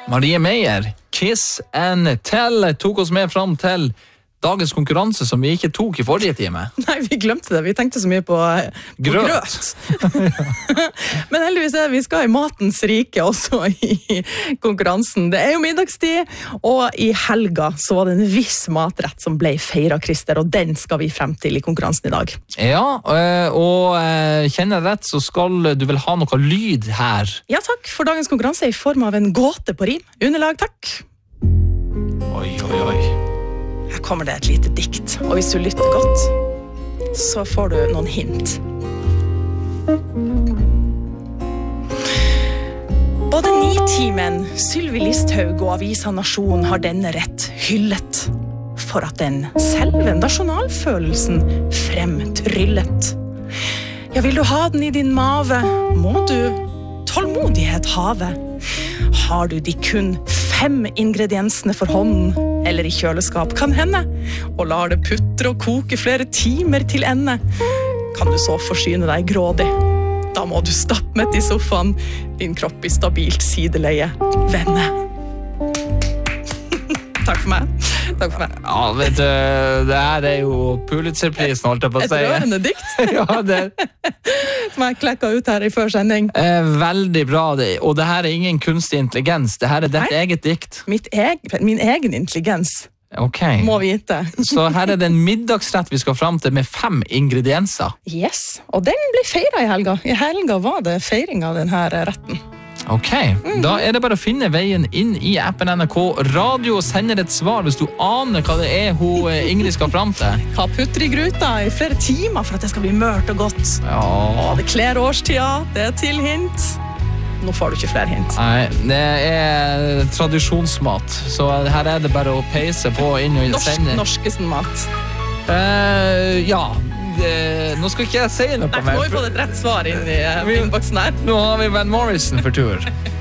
Marie Meyer, Kiss and Tell, tok oss med fram til dagens konkurranse som vi ikke tok I forrige time. Nei, vi glemte det. Vi tenkte så mye på grøt. Men heldigvis vi skal I matens rike også I konkurransen. Det jo middagstid, og I helga så var det en viss matrett som ble feiret, Christer, og den skal vi frem til I konkurransen I dag. Ja, og kjenner rett så skal du vel ha noe lyd her. Ja, takk. For dagens konkurranse I form av en gåte på rim. Underlag, takk. Oi, oi, oi. Her kommer det et lite dikt, og hvis du lytter godt, så får du noen hint. Både Nitimen, Sylvi Listhaug og Avisa Nasjon har denne rett hyllet, for at den selve nasjonalfølelsen fremtryllet. Ja, vil du ha den I din mave, må du tålmodighet have. Har du de kun 5 ingrediensene for hånden, eller I kjøleskap kan hende, og lar det putre og koke flere timer til ende, kan du så forsyne deg grådig. Da må du stappmett I sofaen, din kropp I stabilt sideleie, venne. Takk for meg. Takk for meg. Ja, vet du, det her jo Pulitzer-prisen, holdt jeg på å si. Et rørende dikt. Ja, det som jeg klekket ut her I førsending. Veldig bra, og det her ingen kunstig intelligens, det her ditt eget dikt. Min egen intelligens. Ok. Må vite. Så her det en middagsrett vi skal frem til med 5 ingredienser. Yes, og den ble feiret I helga. I helga var det feiring av denne retten. Ok, da det bare å finne veien inn I appen NRK Radio og sende et svar hvis du aner hva det hun Ingrid skal frem til. Hva putter I gruta I flere timer for at det skal bli mørt og godt. Ja. Det kler årstida, det til hint. Nå får du ikke flere hint. Nei, det tradisjonsmat, så her det bare å peise på inn og sende. Norskesen mat. Ja, nå skal ikke jeg si noe Nei, mer. nå har vi fått et rett svar inn I innboksen her. Nå har vi Van Morrison for tur.